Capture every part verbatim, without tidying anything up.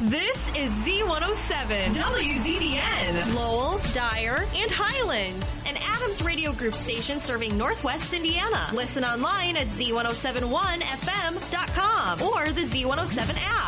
This is Z one oh seven, W Z D N, Lowell, Dyer, and Highland, an Adams Radio Group station serving Northwest Indiana. Listen online at Z one oh seven one F M dot com or the Z one oh seven app.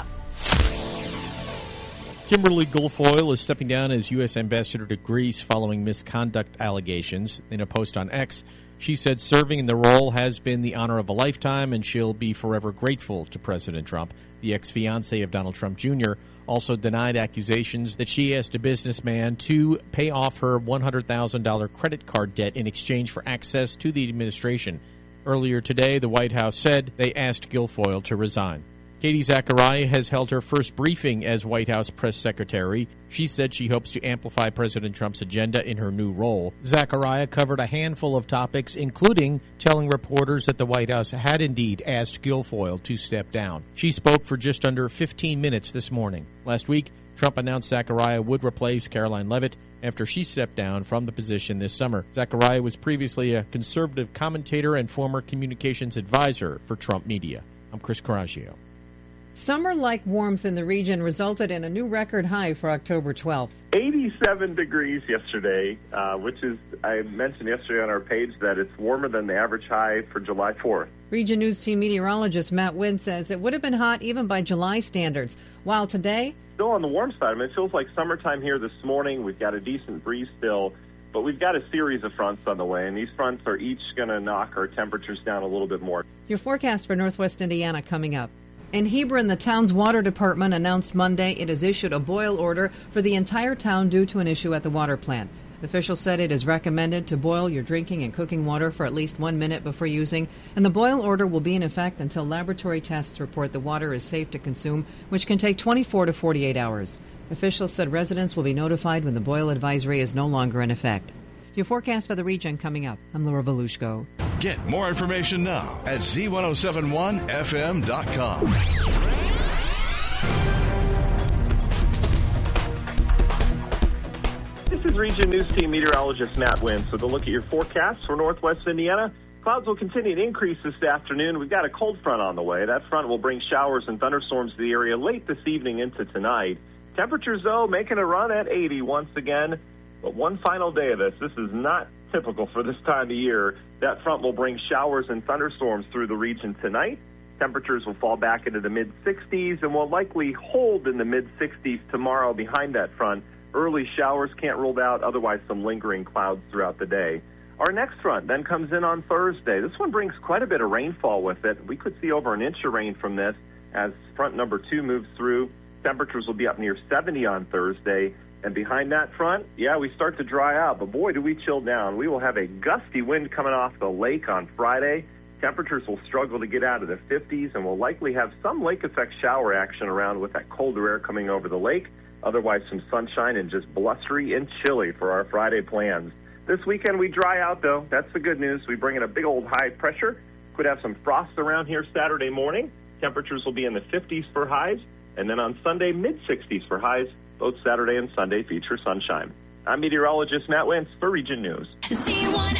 Kimberly Guilfoyle is stepping down as U S Ambassador to Greece following misconduct allegations. In a post on X, she said serving in the role has been the honor of a lifetime, and she'll be forever grateful to President Trump. The ex-fiancé of Donald Trump Junior also denied accusations that she asked a businessman to pay off her one hundred thousand dollars credit card debt in exchange for access to the administration. Earlier today, the White House said they asked Guilfoyle to resign. Katie Zachariah has held her first briefing as White House press secretary. She said she hopes to amplify President Trump's agenda in her new role. Zachariah covered a handful of topics, including telling reporters that the White House had indeed asked Guilfoyle to step down. She spoke for just under fifteen minutes this morning. Last week, Trump announced Zachariah would replace Caroline Leavitt after she stepped down from the position this summer. Zachariah was previously a conservative commentator and former communications advisor for Trump Media. I'm Chris Coraggio. Summer-like warmth in the region resulted in a new record high for October twelfth. eighty-seven degrees yesterday, uh, which is, I mentioned yesterday on our page that it's warmer than the average high for July fourth. Region News Team meteorologist Matt Wynn says it would have been hot even by July standards, while today... Still on the warm side. I mean, it feels like summertime here this morning. We've got a decent breeze still, but we've got a series of fronts on the way, and these fronts are each going to knock our temperatures down a little bit more. Your forecast for Northwest Indiana coming up. In Hebron, the town's water department announced Monday it has issued a boil order for the entire town due to an issue at the water plant. Officials said it is recommended to boil your drinking and cooking water for at least one minute before using, and the boil order will be in effect until laboratory tests report the water is safe to consume, which can take twenty-four to forty-eight hours. Officials said residents will be notified when the boil advisory is no longer in effect. Your forecast for the region coming up. I'm Laura Volushko. Get more information now at Z one oh seven one F M dot com. This is Region News Team meteorologist Matt Wynn. So to look at your forecast for Northwest Indiana, clouds will continue to increase this afternoon. We've got a cold front on the way. That front will bring showers and thunderstorms to the area late this evening into tonight. Temperatures, though, making a run at eighty once again. But one final day of this. This is not typical for this time of year. That front will bring showers and thunderstorms through the region tonight. Temperatures will fall back into the mid sixties and will likely hold in the mid sixties tomorrow behind that front. Early showers can't ruled out, otherwise some lingering clouds throughout the day. Our next front then comes in on Thursday. This one brings quite a bit of rainfall with it. We could see over an inch of rain from this as front number two moves through. Temperatures will be up near seventy on Thursday. And behind that front, yeah, we start to dry out. But boy, do we chill down. We will have a gusty wind coming off the lake on Friday. Temperatures will struggle to get out of the fifties, and we'll likely have some lake effect shower action around with that colder air coming over the lake. Otherwise, some sunshine and just blustery and chilly for our Friday plans. This weekend, we dry out, though. That's the good news. We bring in a big old high pressure. Could have some frost around here Saturday morning. Temperatures will be in the fifties for highs. And then on Sunday, mid sixties for highs. Both Saturday and Sunday feature sunshine. I'm meteorologist Matt Wentz for Region News.